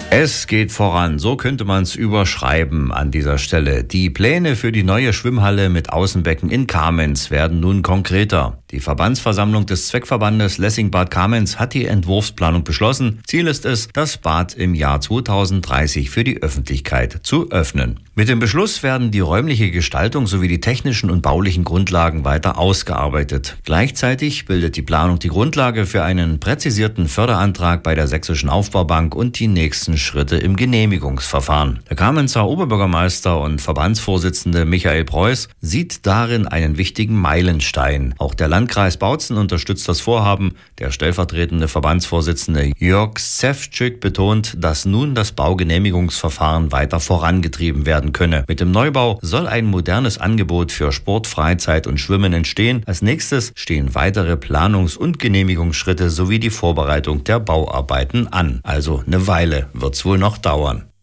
Es geht voran, so könnte man es überschreiben an dieser Stelle. Die Pläne für die neue Schwimmhalle mit Außenbecken in Kamenz werden nun konkreter. Die Verbandsversammlung des Zweckverbandes Lessing-Bad Kamenz hat die Entwurfsplanung beschlossen. Ziel ist es, das Bad im Jahr 2030 für die Öffentlichkeit zu öffnen. Mit dem Beschluss werden die räumliche Gestaltung sowie die technischen und baulichen Grundlagen weiter ausgearbeitet. Gleichzeitig bildet die Planung die Grundlage für einen präzisierten Förderantrag bei der Sächsischen Aufbaubank und die nächsten Schritte im Genehmigungsverfahren. Der Kamenzer Oberbürgermeister und Verbandsvorsitzende Michael Preuß sieht darin einen wichtigen Meilenstein. Auch der Landkreis Bautzen unterstützt das Vorhaben. Der stellvertretende Verbandsvorsitzende Jörg Szewczyk betont, dass nun das Baugenehmigungsverfahren weiter vorangetrieben werden könne. Mit dem Neubau soll ein modernes Angebot für Sport, Freizeit und Schwimmen entstehen. Als nächstes stehen weitere Planungs- und Genehmigungsschritte sowie die Vorbereitung der Bauarbeiten an. Also eine Weile wird's wohl noch dauern.